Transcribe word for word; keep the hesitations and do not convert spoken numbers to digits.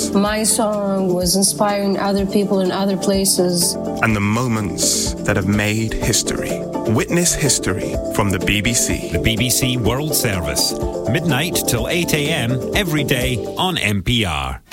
my song was inspiring other people in other places. And the moments that have made history. Witness history from the B B C. The B B C World Service. Midnight till eight a.m. every day on N P R.